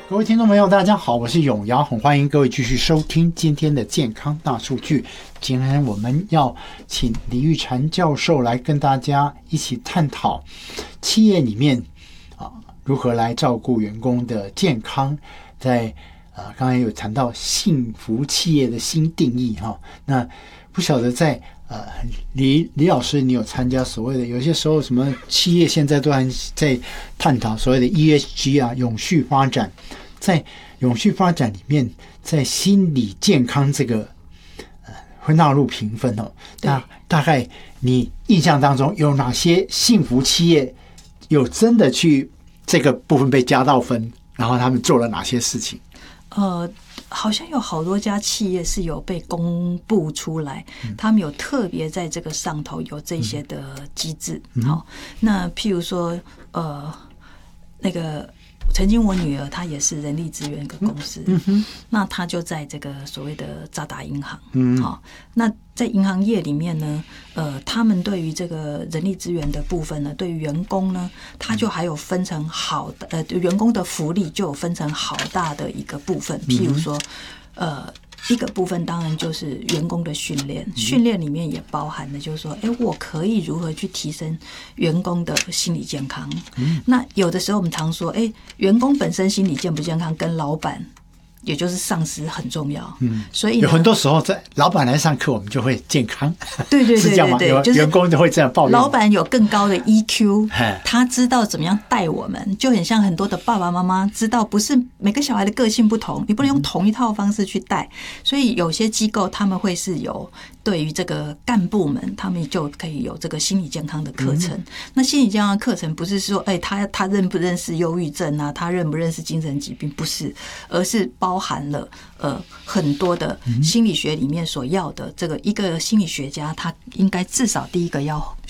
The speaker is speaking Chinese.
各位听众朋友大家好，我是永尧，很欢迎各位继续收听今天的健康大数据。今天我们要请李玉婵教授来跟大家一起探讨企业里面如何来照顾员工的健康，在刚才有谈到幸福企业的新定义哈。那不晓得在李老师，你有参加所谓的有些时候什么企业现在都还在探讨所谓的 ESG 永续发展，在永续发展里面，在心理健康这个会纳入评分哦。那大概你印象当中有哪些幸福企业有真的去这个部分被加到分，然后他们做了哪些事情？ 好像有好多家企业是有被公布出来，他们有特别在这个上头有这些的机制。好，那譬如说，那个曾经我女儿她也是人力资源一个公司，那她就在这个所谓的渣打银行，好，那在银行业里面呢，他们对于这个人力资源的部分呢，对于员工呢，他就还有分成好的，员工的福利就有分成好大的一个部分，譬如说，一个部分当然就是员工的训练，训练里面也包含的就是说，我可以如何去提升员工的心理健康。那有的时候我们常说，员工本身心理健不健康跟老板也就是上司很重要，所以有很多时候在老板来上课，我们就会健康， 对， 是这样吗？就是员工就会这样抱怨。 老板有更高的 EQ， 他知道怎么样带我们，就很像很多的爸爸妈妈知道，不是每个小孩的个性不同，你不能用同一套方式去带，所以有些机构他们会是有对于这个干部们，他们就可以有这个心理健康的课程。那心理健康的课程不是说，他认不认识忧郁症啊，他认不认识精神疾病，不是，而是包含了很多的心理学里面所要的这个一个心理学家，他应该至少第一个要